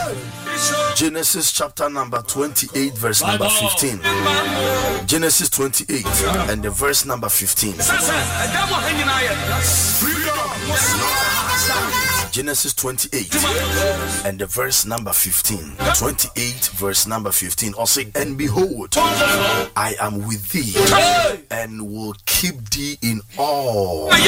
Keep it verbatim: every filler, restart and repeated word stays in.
Genesis chapter number twenty-eight, verse number fifteen. Genesis twenty-eight and the verse number fifteen. Genesis twenty-eight and the verse number fifteen. twenty-eight verse number fifteen. Also, and behold, I am with thee and will keep thee in all